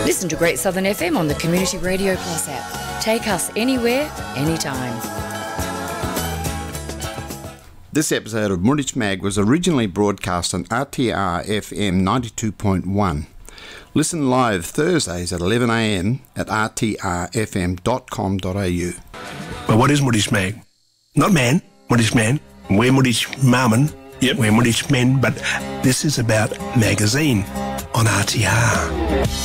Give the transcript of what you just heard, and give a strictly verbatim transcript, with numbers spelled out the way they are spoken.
Listen to Great Southern F M on the Community Radio Plus app. Take us anywhere, anytime. This episode of Moorish Mag was originally broadcast on R T R F M ninety-two point one. Listen live Thursdays at eleven a m at r t r f m dot com dot a u. Well, what is Moorish Mag? Not man, Moorish man. We're Moorish Marmon. Yep. We're Moorish men, but this is about magazine on R T R.